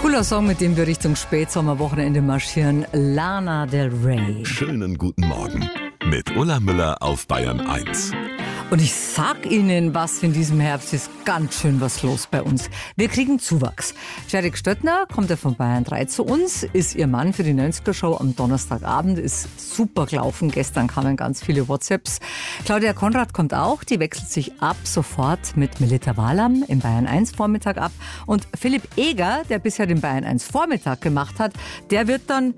Cooler Song, mit dem wir Richtung Spätsommerwochenende marschieren. Lana Del Rey. Schönen guten Morgen mit Ulla Müller auf Bayern 1. Und ich sag Ihnen was, in diesem Herbst ist ganz schön was los bei uns. Wir kriegen Zuwachs. Jarek Stöttner kommt ja von Bayern 3 zu uns, ist ihr Mann für die 90er-Show am Donnerstagabend, ist super gelaufen. Gestern kamen ganz viele WhatsApps. Claudia Konrad kommt auch, die wechselt sich ab sofort mit Melita Walam im Bayern 1 Vormittag ab. Und Philipp Eger, der bisher den Bayern 1 Vormittag gemacht hat, der wird dann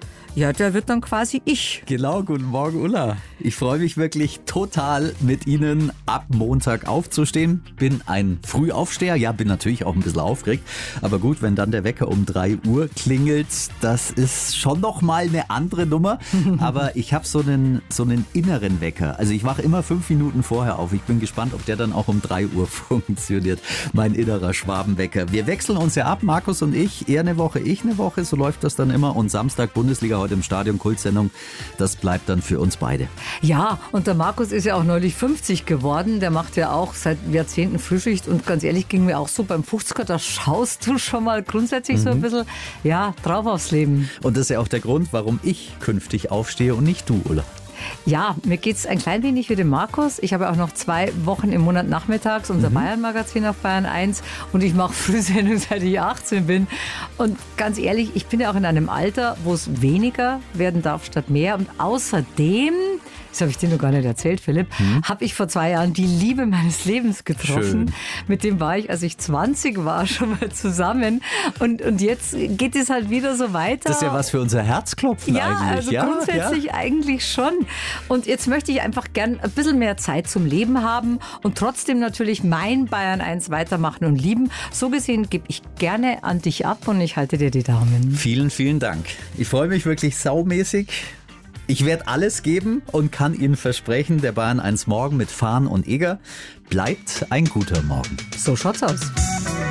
quasi ich. Genau, guten Morgen Ulla. Ich freue mich wirklich total, mit Ihnen ab Montag aufzustehen. Bin ein Frühaufsteher, ja, bin natürlich auch ein bisschen aufgeregt. Aber gut, wenn dann der Wecker um 3 Uhr klingelt, das ist schon noch mal eine andere Nummer. Aber ich habe so einen inneren Wecker. Also ich wache immer 5 Minuten vorher auf. Ich bin gespannt, ob der dann auch um 3 Uhr funktioniert. Mein innerer Schwabenwecker. Wir wechseln uns ja ab, Markus und ich. Er eine Woche, ich eine Woche. So läuft das dann immer. Und Samstag Bundesliga heute im Stadion, Kultsendung. Das bleibt dann für uns beide. Ja, und der Markus ist ja auch neulich 50 geworden. Der macht ja auch seit Jahrzehnten Frühschicht. Und ganz ehrlich, ging mir auch so beim 50er, da schaust du schon mal grundsätzlich so ein bisschen, ja, drauf aufs Leben. Und das ist ja auch der Grund, warum ich künftig aufstehe und nicht du, Ulla. Ja, mir geht es ein klein wenig wie dem Markus. Ich habe auch noch 2 Wochen im Monat nachmittags unser Bayern-Magazin auf Bayern 1 und ich mache Frühsendung, seit ich 18 bin. Und ganz ehrlich, ich bin ja auch in einem Alter, wo es weniger werden darf statt mehr. Und außerdem, das habe ich dir noch gar nicht erzählt, Philipp, habe ich vor 2 Jahren die Liebe meines Lebens getroffen. Schön. Mit dem war ich, als ich 20 war, schon mal zusammen. Und jetzt geht es halt wieder so weiter. Das ist ja was für unser Herzklopfen Ja, eigentlich. also grundsätzlich eigentlich schon. Und jetzt möchte ich einfach gern ein bisschen mehr Zeit zum Leben haben und trotzdem natürlich mein Bayern 1 weitermachen und lieben. So gesehen gebe ich gerne an dich ab und ich halte dir die Daumen. Vielen, vielen Dank. Ich freue mich wirklich saumäßig. Ich werde alles geben und kann Ihnen versprechen, der Bayern 1 Morgen mit Fahn und Eger bleibt ein guter Morgen. So schaut's aus.